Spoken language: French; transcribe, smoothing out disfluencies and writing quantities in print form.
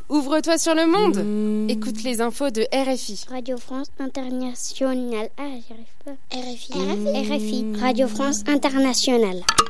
Ouvre-toi sur le monde. Écoute les infos de RFI. Radio France Internationale. Ah, j'y arrive pas. RFI. Radio France Internationale.